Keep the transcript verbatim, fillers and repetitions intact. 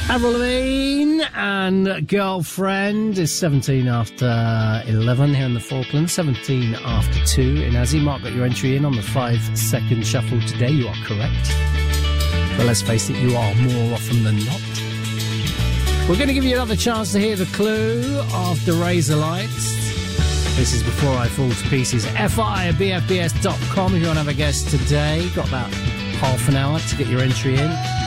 Avril Lavigne and Girlfriend is seventeen after eleven here in the Falklands, seventeen after two in Azzy. Mark got your entry in on the five second shuffle today. You are correct. But let's face it, you are more often than not. We're going to give you another chance to hear the clue after Razor Lights. This is Before I Fall to Pieces. F I at b f b s dot com if you want to have a guess today. Got about half an hour to get your entry in.